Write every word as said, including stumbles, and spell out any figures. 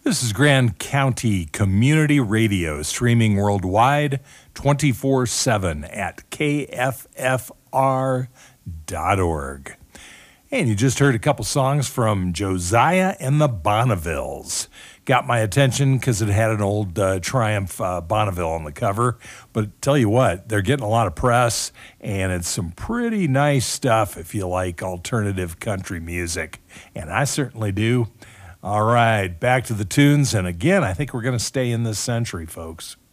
This is Grand County Community Radio, streaming worldwide twenty-four seven at K F F R dot org. And you just heard a couple songs from Josiah and the Bonnevilles. Got my attention because it had an old uh, Triumph uh, Bonneville on the cover. But tell you what, they're getting a lot of press, and it's some pretty nice stuff if you like alternative country music. And I certainly do. All right, back to the tunes. And again, I think we're going to stay in this century, folks.